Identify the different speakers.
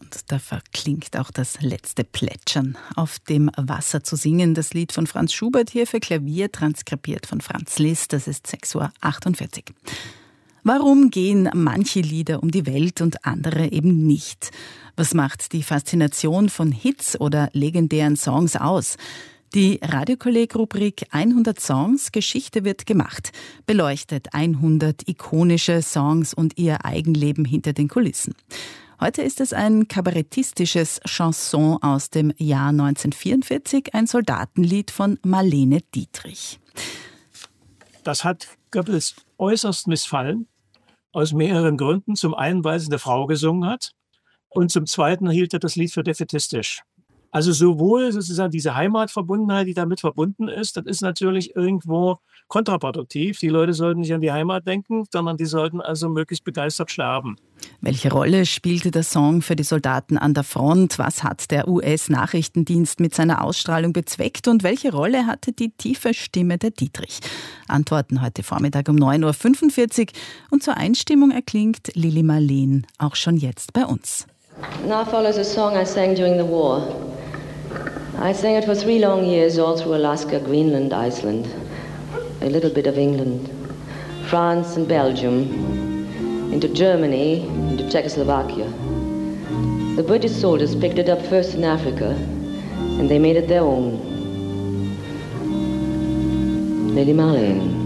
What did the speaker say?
Speaker 1: Und da verklingt auch das letzte Plätschern auf dem Wasser zu singen. Das Lied von Franz Schubert hier für Klavier, transkribiert von Franz Liszt. Das ist 6:48 Uhr. Warum gehen manche Lieder um die Welt und andere eben nicht? Was macht die Faszination von Hits oder legendären Songs aus? Die Radiokolleg-Rubrik 100 Songs, Geschichte wird gemacht, beleuchtet 100 ikonische Songs und ihr Eigenleben hinter den Kulissen. Heute ist es ein kabarettistisches Chanson aus dem Jahr 1944, ein Soldatenlied von Marlene Dietrich.
Speaker 2: Das hat Goebbels äußerst missfallen, aus mehreren Gründen. Zum einen, weil es eine Frau gesungen hat und zum zweiten hielt er das Lied für defaitistisch. Also sowohl sozusagen diese Heimatverbundenheit, die damit verbunden ist, das ist natürlich irgendwo kontraproduktiv. Die Leute sollten nicht an die Heimat denken, sondern die sollten also möglichst begeistert sterben.
Speaker 1: Welche Rolle spielte der Song für die Soldaten an der Front? Was hat der US-Nachrichtendienst mit seiner Ausstrahlung bezweckt? Und welche Rolle hatte die tiefe Stimme der Dietrich? Antworten heute Vormittag um 9:45 Uhr. Und zur Einstimmung erklingt Lili Marleen auch schon jetzt bei uns.
Speaker 3: Now follows a song I sang during the war. I sang it for 3 long years all through Alaska, Greenland, Iceland, a little bit of England, France and Belgium, into Germany, into Czechoslovakia. The British soldiers picked it up first in Africa and they made it their own. Lili Marleen.